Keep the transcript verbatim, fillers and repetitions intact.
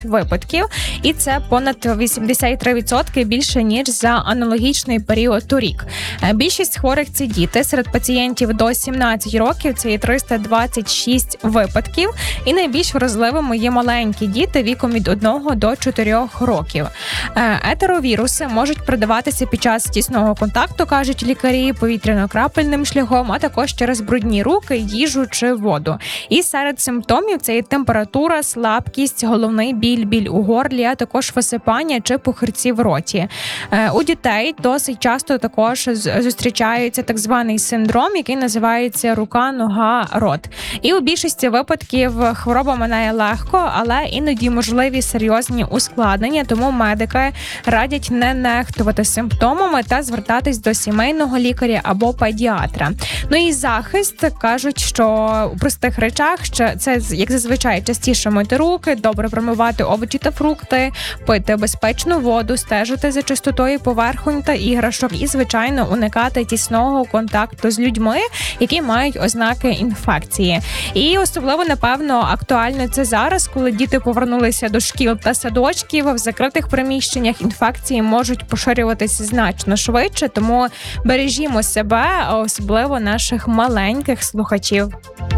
випадків, і це понад вісімдесят три відсотки більше, ніж за аналогічний період торік. Більшість хворих – це діти. Серед пацієнтів до сімнадцяти років це є триста двадцять шість випадків, і найбільш вразливими є маленькі діти віком від одного до чотирьох років. Етеровіруси можуть передаватися під час тісного контакту, кажуть лікарі, повітряно-крапельним шляхом, а також через брудні руки, їжу чи воду. І серед симптомів це є температура, слабкість, головний біль, біль у горлі, а також висипання чи пухирці в роті. У дітей досить часто також зустрічається так званий синдром, який називається рука, нога, рот. І у більшості випадків хвороба минає легко, але іноді можливі серйозні ускладнення, тому медики радять не нехтувати симптомами та звертатись до сімейного лікаря або педіатра. Ну і захист, кажуть, що у простих речах, що це, як зазвичай, частіше мити руки, добре промивати овочі та фрукти, пити безпечну воду, стежити за чистотою поверхонь та іграшок і, звичайно, уникати тісного контакту з людьми, які мають ознаки інфекції. І особливо, напевно, актуально це зараз, коли діти повернулися до шкіл та садочків. В закритих приміщеннях інфекції можуть поширюватися значно швидше, тому бережімо себе, а особливо наших маленьких слухачів.